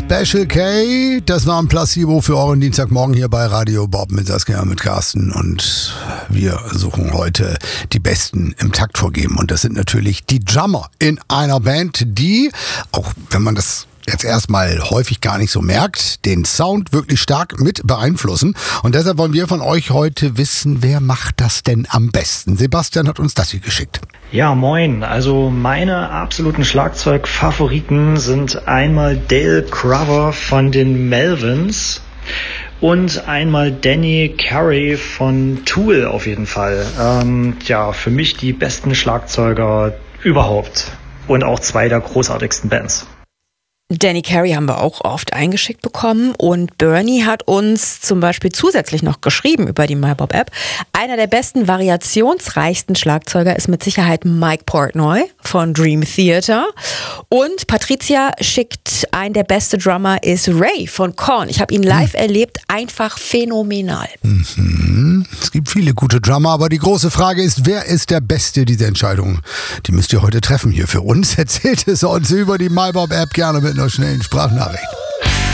Special K, das war ein Placebo für euren Dienstagmorgen hier bei Radio Bob mit Saskia, mit Carsten, und wir suchen heute die Besten im Takt vorgeben, und das sind natürlich die Drummer in einer Band, die, auch wenn man das jetzt erstmal häufig gar nicht so merkt, den Sound wirklich stark mit beeinflussen. Und deshalb wollen wir von euch heute wissen, wer macht das denn am besten? Sebastian hat uns das hier geschickt. Ja, moin. Also meine absoluten Schlagzeugfavoriten sind einmal Dale Crover von den Melvins und einmal Danny Carey von Tool auf jeden Fall. Für mich die besten Schlagzeuger überhaupt und auch zwei der großartigsten Bands. Danny Carey haben wir auch oft eingeschickt bekommen, und Bernie hat uns zum Beispiel zusätzlich noch geschrieben über die MyBob-App. Einer der besten, variationsreichsten Schlagzeuger ist mit Sicherheit Mike Portnoy von Dream Theater. Und Patricia schickt ein, der beste Drummer ist Ray von Korn. Ich habe ihn live erlebt, einfach phänomenal. Es gibt viele gute Drummer, aber die große Frage ist, wer ist der Beste? Diese Entscheidung, die müsst ihr heute treffen hier für uns. Erzählt es uns über die MyBob-App gerne mit einer schnellen Sprachnachricht.